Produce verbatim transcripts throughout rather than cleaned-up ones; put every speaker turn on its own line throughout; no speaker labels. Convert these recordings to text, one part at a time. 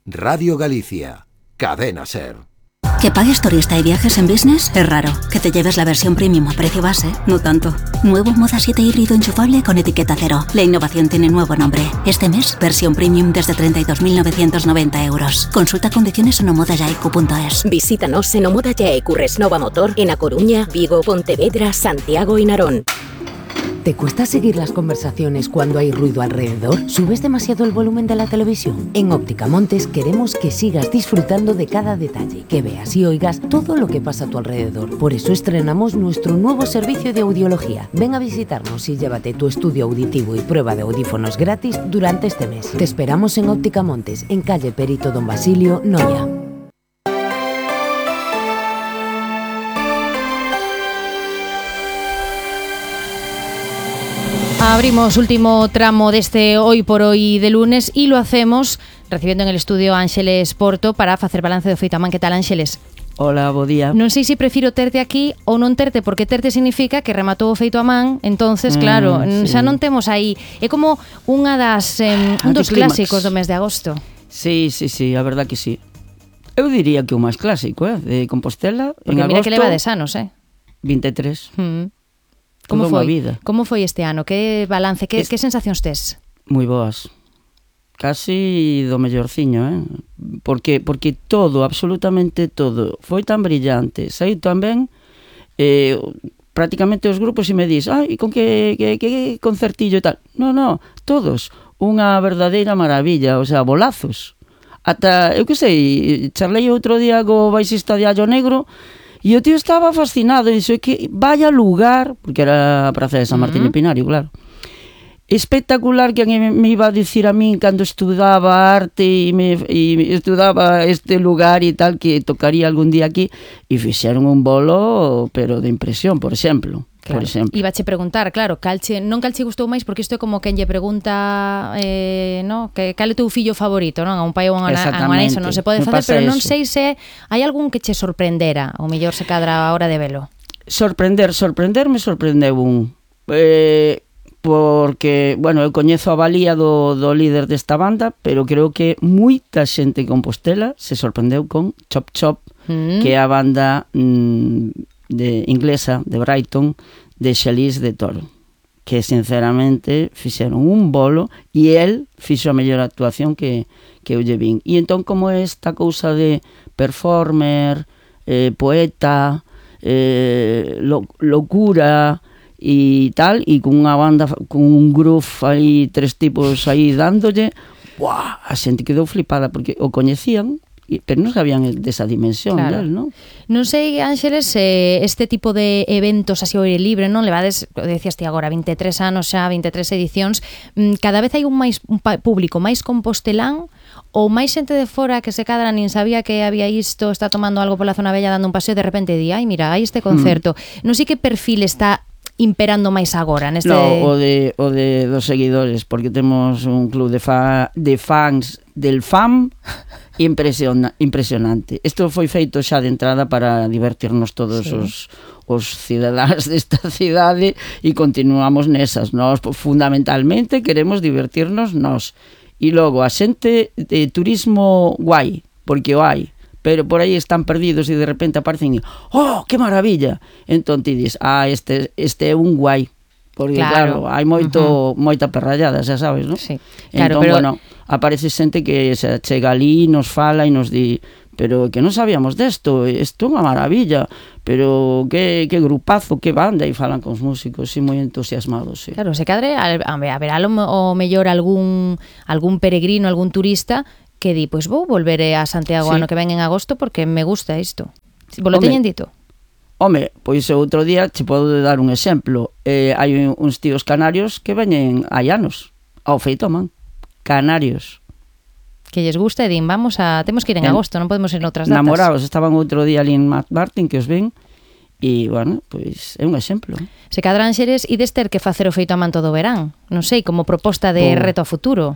Radio Galicia, Cadena Ser.
Que pagues turista y viajes en business es raro. Que te lleves la versión premium a precio base, no tanto. Nuevo Moda siete híbrido enchufable con etiqueta cero. La innovación tiene nuevo nombre. Este mes, versión premium desde treinta y dos mil novecientos noventa euros. Consulta condiciones en omodayaecu punto es.
Visítanos en Omodayaecu Resnova Motor en A Coruña, Vigo, Pontevedra, Santiago y Narón. ¿Te cuesta seguir las conversaciones cuando hay ruido alrededor? ¿Subes demasiado el volumen de la televisión? En Óptica Montes queremos que sigas disfrutando de cada detalle, que veas y oigas todo lo que pasa a tu alrededor. Por eso estrenamos nuestro nuevo servicio de audiología. Ven a visitarnos y llévate tu estudio auditivo y prueba de audífonos gratis durante este mes. Te esperamos en Óptica Montes, en calle Perito Don Basilio, Noia.
Abrimos último tramo de este Hoy por Hoy de lunes y lo hacemos recibiendo en el estudio a Ángeles Porto para facer balance do feito a man. Que tal, Ángeles?
Hola, bo día.
Non sei se prefiro terte aquí ou non terte, porque terte significa que rematou o feito a man, entonces, claro, mm, sí. xa non temos aí. É como unha das eh, un dos clásicos do mes de agosto.
Sí, sí, sí, a verdad que sí. Eu diría que o máis clásico, eh, de Compostela,
porque
en
mira
agosto.
Que leva de anos, eh?
vinte e tres.
Mm. Como foi? Como foi este ano? Que balance, que, es... que sensacións tes?
Moi boas. Casi do mellorciño, eh? Porque porque todo, absolutamente todo, foi tan brillante. Saí tan ben, eh, prácticamente os grupos e me dis, ai, con que, que, que concertillo e tal. No, no, todos, unha verdadeira maravilla, o sea, bolazos. Ata, eu que sei, charlei outro día co baixista de Allo Negro, e o tío estaba fascinado, e dixo que vaya lugar, porque era a Praza de San Martín uh-huh. de Pinario, claro. Espectacular que me iba a dicir a min cando estudaba arte e, me, e estudaba este lugar e tal, que tocaría algún día aquí, e fixeron un bolo, pero de impresión, por exemplo.
Claro.
Por exemplo.
Iba che preguntar, claro, calche, non calche gustou máis, porque isto é como quen lle pregunta eh, no, que cal é o teu fillo favorito, non? A un pai ou a unha nai, non se pode facer, pero non sei se hai algún que che sorprendera, ou mellor se cadra a hora de velo.
Sorprender, sorprender me sorprendeu un eh, porque, bueno, eu coñezo a valía do, do líder desta banda, pero creo que moita xente en Compostela se sorprendeu con Chop Chop, mm. que é a banda mm, de inglesa de Brighton, de Xalís de Toro, que sinceramente fixeron un bolo e el fixo a mellor actuación que, que eu lle vin. E entón, como esta cousa de performer, eh, poeta, eh, lo, locura e tal, e con unha banda, con un groove aí, tres tipos aí dándolle, buah, a xente quedou flipada porque o coñecían, pero non sabían desa dimensión, claro. Del, non?
Non sei, Ángeles, eh, este tipo de eventos así ao aire libre, non? Levades, decías ti agora, vinte e tres anos xa, vinte e tres edicións, cada vez hai un máis un público máis compostelán ou máis xente de fora que se cadra nin sabía que había isto, está tomando algo pola zona bella dando un paseo, de repente di, ai, mira, hai este concerto. Mm. Non sei que perfil está imperando máis agora neste...
No, o de, o de dos seguidores, porque temos un club de, fa, de fans del FAM impresiona, impresionante. Isto foi feito xa de entrada para divertirnos todos sí. os, os cidadáns desta cidade e continuamos nesas. Nós fundamentalmente queremos divertirnos nós. E logo a xente de turismo guai, porque o hai, pero por aí están perdidos e de repente aparecen e, oh, que maravilla! Entón ti dis, ah, este, este é un guai. Porque, claro, claro hai moito, uh-huh. moita perrallada, xa sabes, non? Sí. Claro, entón, pero... bueno, aparece xente que se chega ali, nos fala e nos di, pero que non sabíamos desto, isto é unha maravilla, pero que, que grupazo, que banda, e falan cos músicos, e moi entusiasmados, sí.
Claro, se cadre, a, a ver, a lo mellor algún, algún peregrino, algún turista, que di, pois pues vou volver a Santiago sí. ano que ven en agosto porque me gusta isto. Vos lo teñen dito?
Home, pois outro día te podo dar un exemplo. Eh, hai uns tíos canarios que veñen hai anos ao feito a man. Canarios.
Que lles gusta e din, vamos a... Temos que ir en, en agosto, non podemos ir en outras datas.
Namorados, estaban outro día ali en Martin, que os ven, e, bueno, pois é un exemplo.
Se cadran xeres e des ter que facer o feito a man todo o verán. Non sei, como proposta de oh. reto a futuro.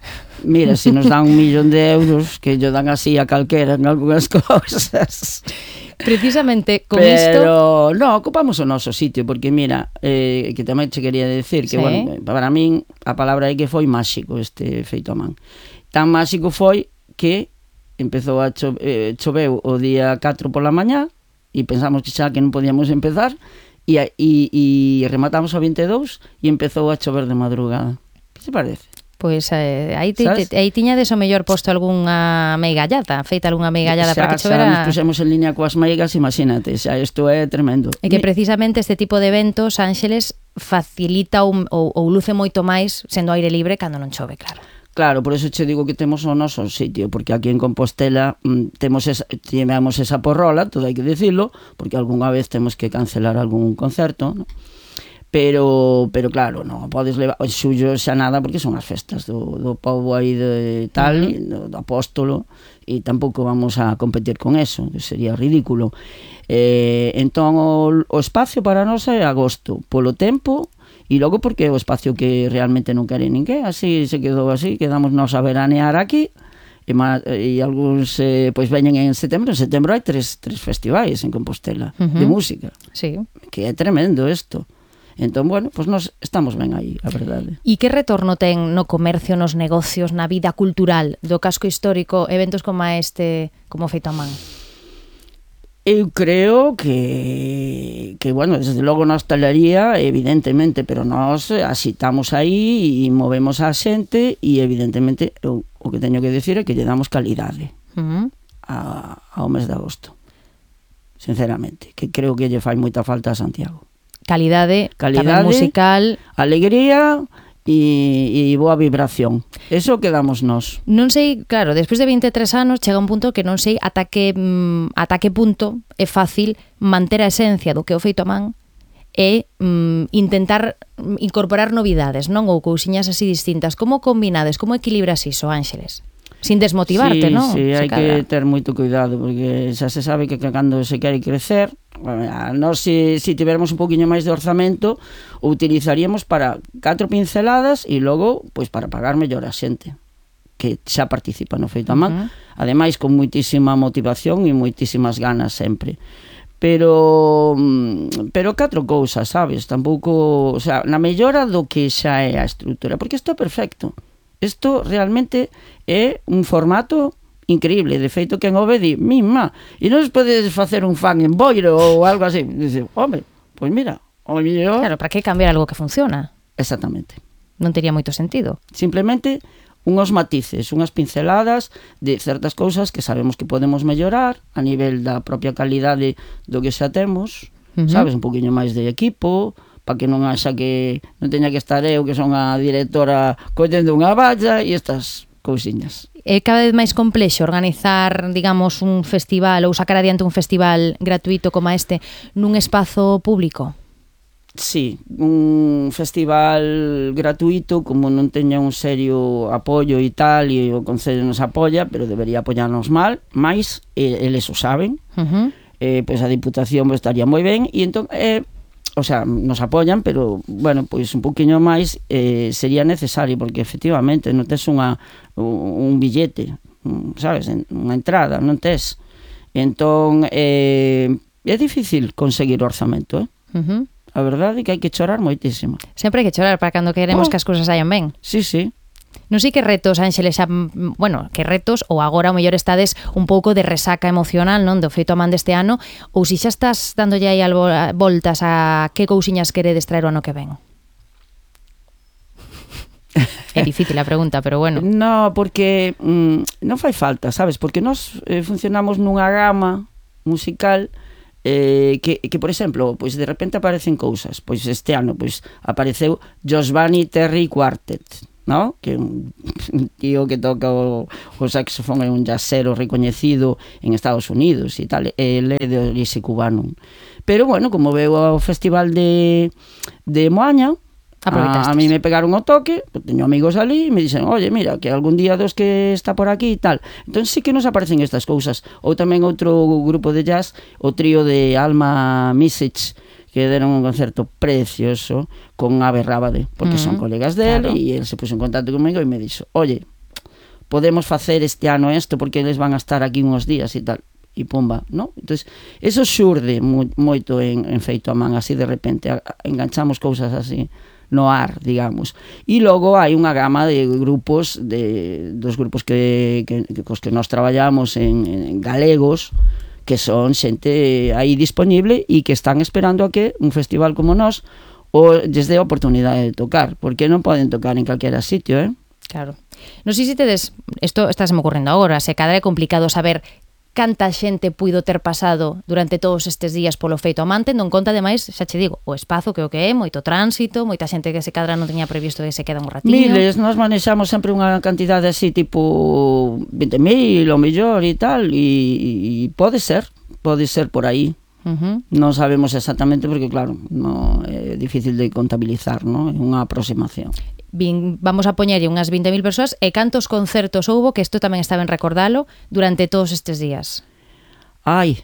Mira, se nos dan un millón de euros, que yo dan así a calquera en algunhas cousas.
Precisamente con
pero,
isto...
Pero, no, ocupamos o noso sitio, porque mira, eh, que tamén che quería decir que, sí. bueno, para min a palabra é que foi máxico este feito a man. Tan máxico foi que empezou a cho, eh, choveu o día catro pola mañá e pensamos que xa que non podíamos empezar e, e, e rematamos o vinte e dous e empezou a chover de madrugada. Que se parece?
Pois eh, aí, ti, te, aí tiñades o mellor posto algunha meigallada, feita algunha meigallada
xa,
para que chovera.
Xa nos pusemos en línea coas meigas, imagínate, xa isto é tremendo.
E que precisamente este tipo de eventos, Ángeles, facilita ou, ou, ou luce moito máis sendo aire libre cando non chove, claro.
Claro, por eso che digo que temos o noso sitio, porque aquí en Compostela mm, temos esa, tivemos esa porrola, todo hai que dicilo, porque algunha vez temos que cancelar algún concerto, ¿no? Pero, pero claro, non podes levar en xullo xa nada porque son as festas do, do povo aí de tal, uh-huh. do, do apóstolo, e tampouco vamos a competir con eso, que sería ridículo. Eh, entón o, o espacio para nós é agosto, polo tempo, e logo porque é o espacio que realmente non quere ninguén, así se quedou así, quedamos nós a veranear aquí, e, ma, e algúns eh, pois veñen en setembro. En setembro hai tres, tres festivais en Compostela, uh-huh. de música,
sí.
que é tremendo isto. Entón, bueno, pois nos estamos ben aí, a verdade.
E que retorno ten no comercio, nos negocios, na vida cultural do casco histórico, eventos como este, como feito a man?
Eu creo que, que bueno, desde logo na hostalería, evidentemente, pero nós asitamos aí e movemos a xente e, evidentemente, eu, o que teño que decir é que lle damos calidade uh-huh. a, ao mes de agosto. Sinceramente, que creo que lle fai moita falta a Santiago.
Calidade,
calidade
musical,
alegría e, e boa vibración. Eso quedamos nós.
Non sei, claro, despois de vinte e tres anos chega un punto que non sei ata que, mm, ata que punto é fácil manter a esencia do que é o feito a man e mm, intentar incorporar novidades, non? Ou cousiñas así distintas. Como combinades, como equilibras iso, Ángeles? Sin desmotivarte,
sí,
non?
Sí, hai
cada...
que ter moito cuidado, porque xa se sabe que cando se quere crecer, nós se si, si tivermos un poquinho máis de orzamento, o utilizaríamos para catro pinceladas e logo, pois para pagar mellor a xente que xa participa no feito a man, uh-huh. ademais con moitísima motivación e moitísimas ganas sempre. Pero pero catro cousas, sabes? Tampouco, o sea, na mellora do que xa é a estrutura, porque isto é perfecto. Isto realmente é un formato increíble. De feito, quen o ve di, mima, e non podes facer un fan en Boiro ou algo así. Dice, home, pois mira, o mellor...
Claro, para que cambiar algo que funciona?
Exactamente.
Non tería moito sentido.
Simplemente unhos matices, unhas pinceladas de certas cousas que sabemos que podemos mellorar a nivel da propia calidade do que xa temos, uh-huh. sabes, un poquinho máis de equipo, para que non haxa que non teña que estar eu, que son a directora collendo unha valla e estas cousiñas.
É cada vez máis complexo organizar, digamos, un festival ou sacar adiante un festival gratuito como este nun espazo público?
Sí, un festival gratuito, como non teña un serio apoio e tal, e o Concello nos apoia, pero debería apoiarnos mal, máis, e, eles o saben, uh-huh. eh, pois a Diputación estaría moi ben, e entón... Eh, o sea, nos apoian, pero, bueno, pois un poquinho máis eh, sería necesario, porque efectivamente non tes unha, un billete, sabes, unha entrada, non tes. Entón, eh, é difícil conseguir orzamento, eh? Uh-huh. A verdade é que hai que chorar moitísimo.
Sempre hai que chorar para cando queremos oh. que as cousas saían ben.
Sí, sí.
Non sei que retos, Ángeles, bueno, que retos, ou agora o mellor estades un pouco de resaca emocional, non, do feito a man deste ano, ou se xa estás dándolle aí voltas a que cousiñas queredes traer o ano que ven? É difícil a pregunta, pero bueno.
No, porque mm, non fai falta, sabes? Porque nós eh, funcionamos nunha gama musical eh, que, que, por exemplo, pois de repente aparecen cousas. Pois este ano pois apareceu Josvani Terry Quartet, ¿no? Que un tío que toca o, o saxofón, é un jazzero recoñecido en Estados Unidos e tal, ele é de orixe cubano. Pero bueno, como veo o festival de, de Moaña, a, a mí me pegaron o toque, teño amigos ali e me dixen, oye, mira, que algún día dos que está por aquí e tal. Entón sí que nos aparecen estas cousas. Ou tamén outro grupo de jazz, o trío de Alma Misic, que deron un concerto precioso con Ave Rábade, porque uh-huh. son colegas dele, claro. E ele se puso en contacto comigo e me dixo, oye, podemos facer este ano isto porque eles van a estar aquí uns días e tal, e pumba, ¿no? Entonces, eso xurde mo- moito en, en feito a man, así de repente a, a, enganchamos cousas así no ar, digamos. E logo hai unha gama de grupos, de, dos grupos que, que, que cos que nós traballamos en, en galegos, que son xente aí disponible e que están esperando a que un festival como nós o lles dé a oportunidade de tocar, porque non poden tocar en calquera sitio, eh?
Claro. Non sei se tedes, isto está se me ocurrendo agora, se cadra é complicado saber canta xente puido ter pasado durante todos estes días polo feito amante, non conta ademais, xa che digo, o espazo que o que é, moito tránsito, moita xente que se cadra non teña previsto que se queda un ratiño.
Miles, nós manexamos sempre unha cantidade así tipo vinte mil ou mellor e tal, e, e pode ser, pode ser por aí.
Uh-huh.
Non sabemos exactamente porque claro, no, é difícil de contabilizar, non? É unha aproximación.
Bin, vamos a poñerlle unhas vinte mil persoas e cantos concertos houbo, que isto tamén está ben recordalo, durante todos estes días?
Ai,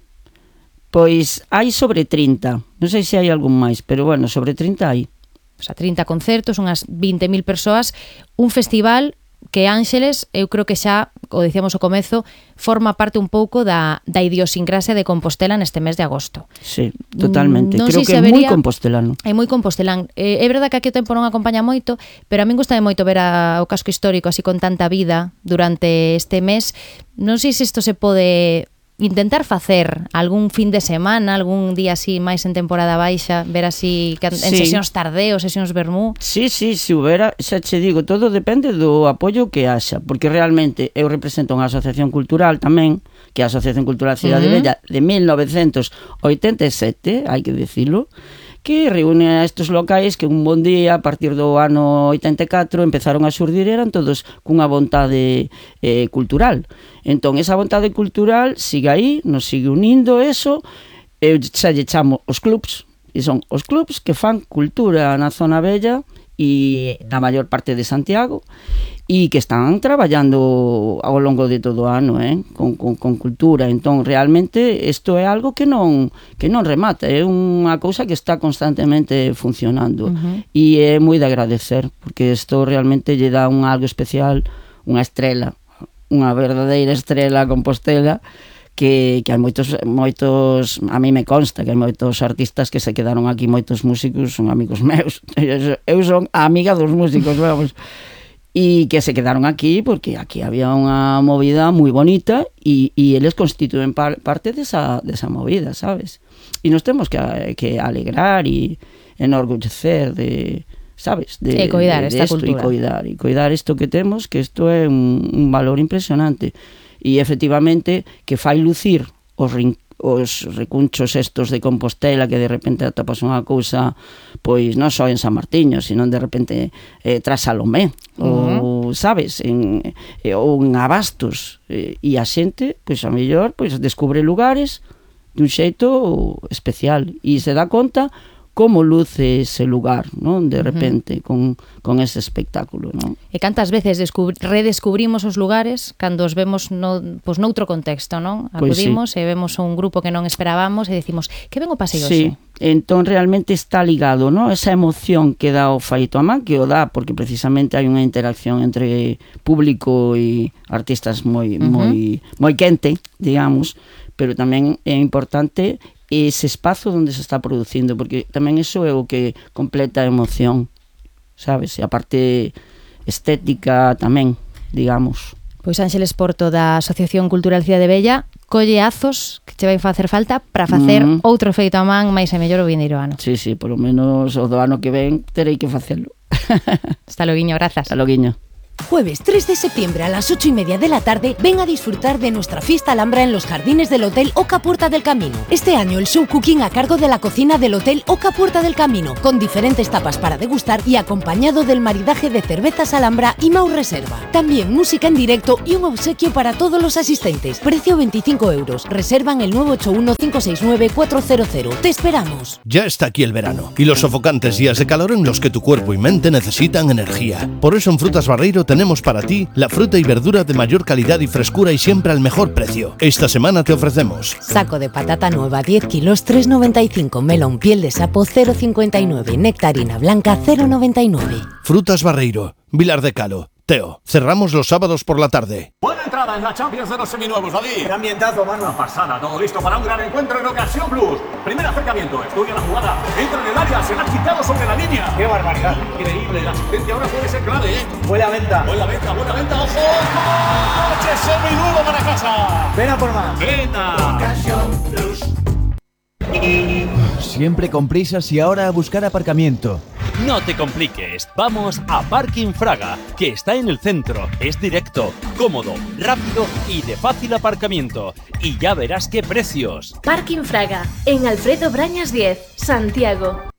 pois hai sobre trinta, non sei se hai algún máis, pero bueno, sobre trinta hai.
O sea, trinta concertos, unhas vinte mil persoas, un festival que Ángeles, eu creo que xa, o dicíamos ao comezo, forma parte un pouco da, da idiosincrasia de Compostela neste mes de agosto.
Sí, totalmente.
Non
creo que é moi compostelano.
É moi compostelán. É, é verdade que aquí o tempo non acompaña moito, pero a min gusta moito ver a, o casco histórico así con tanta vida durante este mes. Non sei se isto se pode intentar facer algún fin de semana, algún día así máis en temporada baixa, ver así en
sí.
sesións tardeos, sesións vermú.
Sí, sí, se houbera, xa che digo, todo depende do apoio que haxa, porque realmente eu represento unha asociación cultural tamén, que é a Asociación Cultural Cidade uh-huh. Bella de mil novecentos oitenta e sete, hai que dicilo, que reúne a estes locais que un bon día, a partir do ano oitenta e catro, empezaron a xurdir, eran todos cunha vontade eh, cultural. Entón, esa vontade cultural sigue aí, nos sigue unindo eso, eu xa lle chamo os clubs, e son os clubs que fan cultura na zona bella e na maior parte de Santiago, e que están traballando ao longo de todo o ano, eh, con, con, con cultura. Entón, realmente, isto é algo que non que non remata, é unha cousa que está constantemente funcionando. Uh-huh. E é moi de agradecer, porque isto realmente lle dá un algo especial, unha estrela, unha verdadeira estrela a Compostela, que, que hai moitos, moitos, a mí me consta que hai moitos artistas que se quedaron aquí, moitos músicos, son amigos meus, eu son a amiga dos músicos, vamos, e que se quedaron aquí porque aquí había unha movida moi bonita e, e eles constituen par, parte desa, desa movida, sabes? E nos temos que, que alegrar e enorgullecer de, sabes? De,
e coidar
de, de
esta
esto,
cultura.
E coidar, e coidar isto que temos, que isto é un, un valor impresionante. E efectivamente que fai lucir os rincóns, os recunchos estos de Compostela, que de repente atopas unha cousa pois non só en San Martiño, sino de repente eh, tras Salomé, uh-huh. ou sabes, en, eh, ou en Abastos, eh, e a xente pois a mellor pois descubre lugares dun xeito especial e se dá conta como luce ese lugar, non? De repente, uh-huh. con, con ese espectáculo, non?
E cantas veces redescubrimos os lugares cando os vemos no, pues, noutro contexto, non? Acudimos pues sí. e vemos un grupo que non esperábamos e decimos, que ben o paseo
sí.
xe?
Entón realmente está ligado, non? Esa emoción que dá o feito a man, que o dá porque precisamente hai unha interacción entre público e artistas moi, uh-huh. moi, moi quente, digamos, pero tamén é importante ese espazo onde se está producindo, porque tamén iso é o que completa a emoción, sabes? E a parte estética tamén, digamos.
Pois Ángeles Porto da Asociación Cultural Cidade Bella colle azos que che vai facer falta para facer mm. outro feito a man máis e mellor o vindeiro ano.
Sí, sí, polo menos o do ano que ven terei que facelo.
Hasta loguiño, grazas.
Hasta loguiño.
Jueves tres de septiembre a las ocho y media de la tarde, ven a disfrutar de nuestra fiesta Alhambra en los jardines del Hotel Oca Puerta del Camino. Este año el show cooking a cargo de la cocina del Hotel Oca Puerta del Camino, con diferentes tapas para degustar y acompañado del maridaje de cervezas Alhambra y Mau Reserva. También música en directo y un obsequio para todos los asistentes. Precio veinticinco euros. Reservan el nueve ocho uno cinco seis nueve cuatro cero cero. Te esperamos.
Ya está aquí el verano y los sofocantes días de calor en los que tu cuerpo y mente necesitan energía. Por eso en Frutas Barreiro tenemos para ti la fruta y verdura de mayor calidad y frescura y siempre al mejor precio. Esta semana te ofrecemos
saco de patata nueva diez kilos tres noventa y cinco, melón piel de sapo cero cincuenta y nueve, nectarina blanca cero noventa y nueve.
Frutas Barreiro, Vilar de Calo. Teo, cerramos los sábados por la tarde.
Buena entrada en la Champions de los seminuevos, David.
Qué ambientazo, mano.
Una pasada, todo listo para un gran encuentro en Ocasión Plus. Primer acercamiento, estudia la jugada, entra en el área, se la ha quitado sobre la línea.
Qué barbaridad.
Increíble, la asistencia ahora puede ser clave, ¿eh?
Buena venta.
Buena venta, buena venta, ojo. ¡Coche seminuevo para casa!
Ven a por más.
¡Venta!
Ocasión Plus.
Siempre con prisas y ahora a buscar aparcamiento.
No te compliques, vamos a Parking Fraga, que está en el centro, es directo, cómodo, rápido y de fácil aparcamiento. Y ya verás qué precios.
Parking Fraga, en Alfredo Brañas diez, Santiago.